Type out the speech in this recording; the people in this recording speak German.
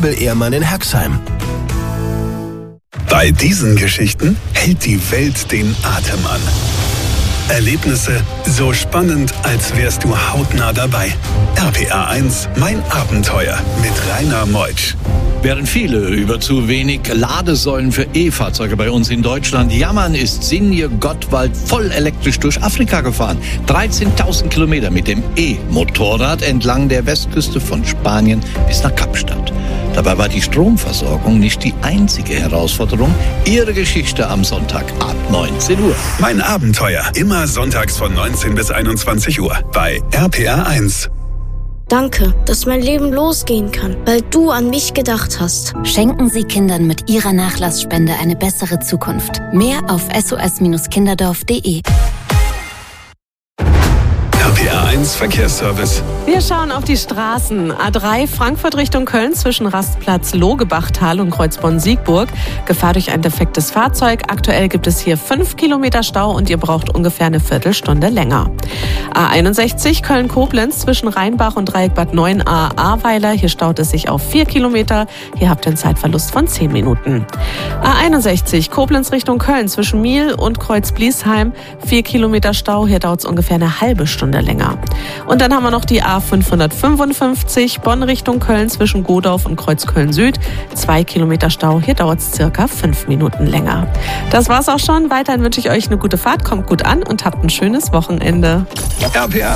Möbel-Ehrmann in Herxheim. Bei diesen Geschichten hält die Welt den Atem an. Erlebnisse so spannend, als wärst du hautnah dabei. RPA 1, mein Abenteuer mit Rainer Meutsch. Während viele über zu wenig Ladesäulen für E-Fahrzeuge bei uns in Deutschland jammern, ist Sinje Gottwald voll elektrisch durch Afrika gefahren. 13.000 Kilometer mit dem E-Motorrad entlang der Westküste von Spanien bis nach Kapstadt. Dabei war die Stromversorgung nicht die einzige Herausforderung. Ihre Geschichte am Sonntag ab 19 Uhr. Mein Abenteuer, immer sonntags von 19 bis 21 Uhr bei RPA 1. Danke, dass mein Leben losgehen kann, weil du an mich gedacht hast. Schenken Sie Kindern mit Ihrer Nachlassspende eine bessere Zukunft. Mehr auf sos-kinderdorf.de. RPA 1 Verkehrsservice. Wir schauen auf die Straßen. A3 Frankfurt Richtung Köln zwischen Rastplatz Logebachtal und Kreuzbonn-Siegburg. Gefahr durch ein defektes Fahrzeug. Aktuell gibt es hier 5 Kilometer Stau und ihr braucht ungefähr eine Viertelstunde länger. A61 Köln-Koblenz zwischen Rheinbach und Dreieck Bad 9a Ahrweiler. Hier staut es sich auf 4 Kilometer. Hier habt ihr einen Zeitverlust von 10 Minuten. A61 Koblenz Richtung Köln zwischen Miel und Kreuz-Bliesheim. 4 Kilometer Stau. Hier dauert es ungefähr eine halbe Stunde länger. Und dann haben wir noch die A555 Bonn Richtung Köln zwischen Godorf und Kreuzköln Süd. 2 Kilometer Stau. Hier dauert es circa 5 Minuten länger. Das war's auch schon. Weiterhin wünsche ich euch eine gute Fahrt. Kommt gut an und habt ein schönes Wochenende. RPA